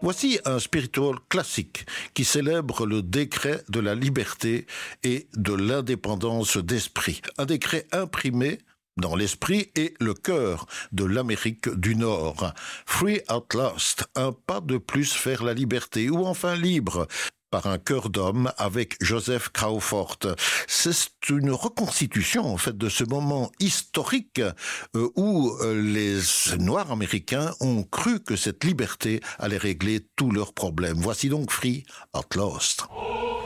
Voici un spiritual classique qui célèbre le décret de la liberté et de l'indépendance d'esprit. Un décret imprimé dans l'esprit et le cœur de l'Amérique du Nord. Free at last, un pas de plus vers la liberté, ou enfin libre, par un cœur d'homme avec Joseph Crawford. C'est une reconstitution en fait de ce moment historique où les Noirs américains ont cru que cette liberté allait régler tous leurs problèmes. Voici donc Free at Last.